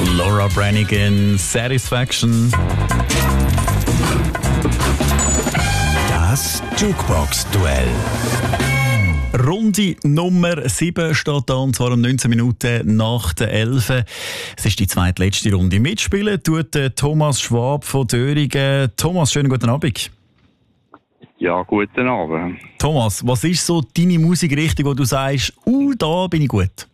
Laura Branigan, Satisfaction. Das Jukebox-Duell. Runde Nummer 7 steht da, und zwar um 19 Minuten nach der 11. Es ist die zweitletzte Runde. Mitspielen tut Thomas Schwab von Döringen. Thomas, schönen guten Abend. Ja, guten Abend. Thomas, was ist so deine Musikrichtung, wo du sagst, da bin ich gut?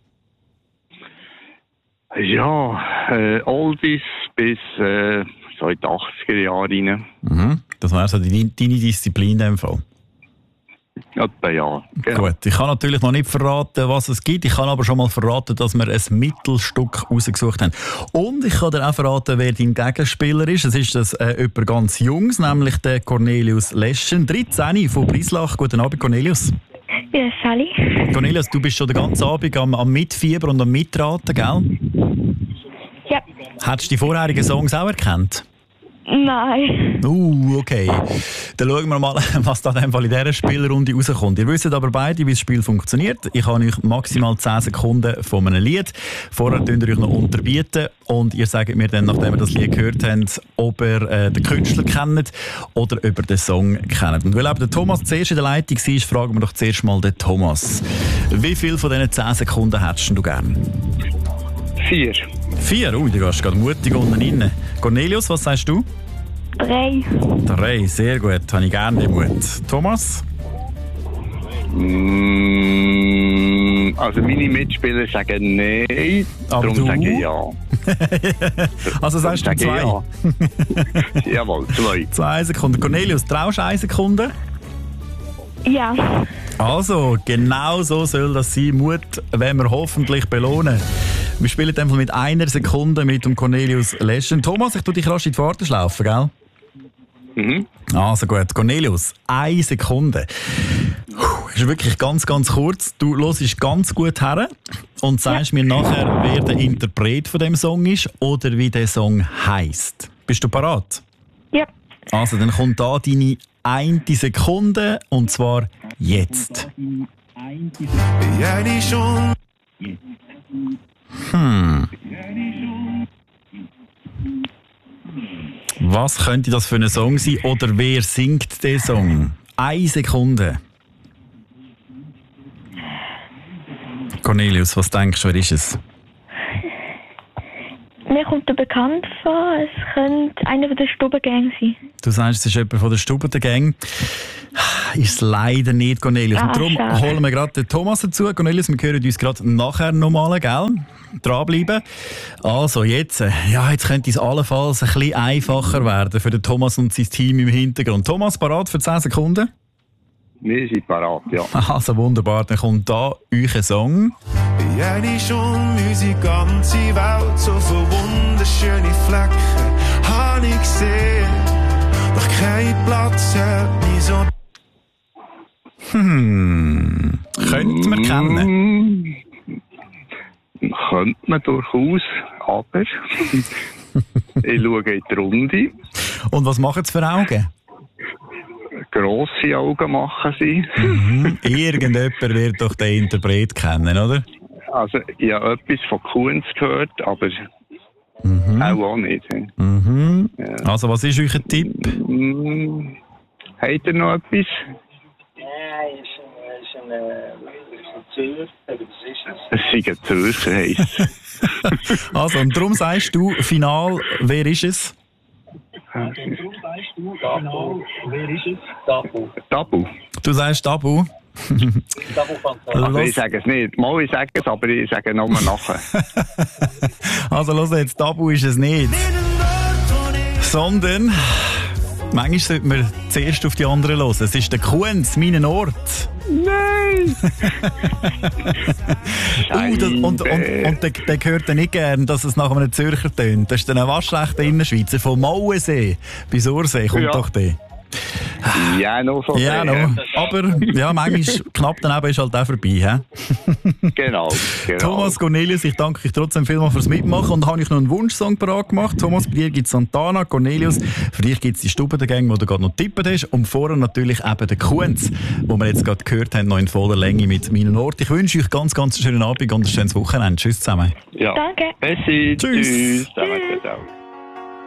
Ja, Oldies bis so in die 80er Jahre rein. Mhm. Das wäre so deine Disziplin in dem Fall. Etwa ja. Genau. Gut, ich kann natürlich noch nicht verraten, was es gibt. Ich kann aber schon mal verraten, dass wir ein Mittelstück rausgesucht haben. Und ich kann dir auch verraten, wer dein Gegenspieler ist. Es ist jemand ganz Jungs, nämlich der Cornelius Leschen, 13 von Brislach. Guten Abend, Cornelius. Ja, Sally. Cornelius, du bist schon den ganzen Abend am Mitfieber und am Mitraten, gell? Ja. Hättest du die vorherigen Songs auch erkannt? Nein. Okay. Dann schauen wir mal, was da in dieser Spielrunde rauskommt. Ihr wisst aber beide, wie das Spiel funktioniert. Ich habe euch maximal 10 Sekunden von einem Lied. Vorher könnt ihr euch noch unterbieten und ihr sagt mir dann, nachdem ihr das Lied gehört habt, ob ihr den Künstler kennt oder ob ihr den Song kennt. Und weil aber der Thomas zuerst in der Leitung war, fragen wir doch zuerst mal den Thomas. Wie viel von diesen 10 Sekunden hättest du gern? 4. 4? Du gehst gerade mutig unten rein. Cornelius, was sagst du? 3. 3, sehr gut. Habe ich gerne den Mut. Thomas? Also meine Mitspieler sagen nein, Aber darum du? sage ich ja. Also sagst du 2? Ja. Jawohl, 2. 2 Sekunden. Cornelius, traust du 1 Sekunde? Ja. Also, genau so soll das sein. Mut werden wir hoffentlich belohnen. Wir spielen einfach mit 1 Sekunde mit dem Cornelius Leschen. Thomas, ich tue dich rasch in die Pforte schlafen, gell? Mhm. Also gut, Cornelius, 1 Sekunde. Ist wirklich ganz, ganz kurz. Du hörst ganz gut her und sagst mir nachher, wer der Interpret von dem Song ist oder wie der Song heisst. Bist du parat? Ja. Also, dann kommt da deine 1 Sekunde und zwar jetzt. Was könnte das für ein Song sein oder wer singt den Song? 1 Sekunde. Cornelius, was denkst du, wer ist es? Mir kommt er bekannt vor, es könnte einer von der Stubengang sein. Du sagst, es ist jemand von der Stubengang. Ist es leider nicht, Cornelius. Und darum schade. holen wir gerade den Thomas dazu. Cornelius, wir hören uns gerade nachher nochmal, gell? Dranbleiben. Also, jetzt könnte es allenfalls ein bisschen einfacher werden für den Thomas und sein Team im Hintergrund. Thomas, parat für 10 Sekunden? Wir sind parat, ja. Also wunderbar, dann kommt da euer Song. Wie eine schon unsere ganze Welt, so viele wunderschöne Flecken habe ich gesehen, doch kein Platz hat mich so. Könnte man kennen. Könnte man durchaus, aber ich schaue in die Runde. Und was machen sie für Augen? Grosse Augen machen sie. Irgendjemand wird doch den Interpret kennen, oder? Also, ich habe etwas von Kunz gehört, aber auch nicht. Ja. Also, was ist euer Tipp? Habt ihr noch etwas? Nein, ist ein Zürcher, aber das ist es. Es sei ein Zürcher, heisst. Also, und darum sagst du, final, wer ist es? Darum sagst du, genau, wer ist es? Tabu. Tabu. Du sagst Tabu? Tabu Fantasie. Also ich sage es nicht. Mal, ich sage es, aber ich sage nochmal nachher. Also, los jetzt, Tabu ist es nicht. Sondern, manchmal sollte man zuerst auf die anderen hören. Es ist der Kunz, meinen Ort. Nein! Und der hört dann nicht gern, dass es nach einem Zürcher tönt. Das ist dann ein waschrechter Innerschweizer. Vom Mauensee bis Ursee kommt doch der. Ja, noch vorbei. Ja, noch. Aber ja, manchmal knapp daneben ist halt auch vorbei. He? Genau. Thomas Cornelius, ich danke euch trotzdem vielmals fürs Mitmachen und habe ich noch einen Wunschsong parat gemacht. Thomas, bei dir gibt es Santana, Cornelius, für dich gibt es die Stube der Gang, wo du gerade noch tippen hast und vorher natürlich eben den Kunz, wo wir jetzt gerade gehört haben, noch in voller Länge mit meinen Ort. Ich wünsche euch ganz, ganz schönen Abend und ein schönes Wochenende. Tschüss zusammen. Ja. Danke. Merci. Tschüss. Tschüss. Ciao.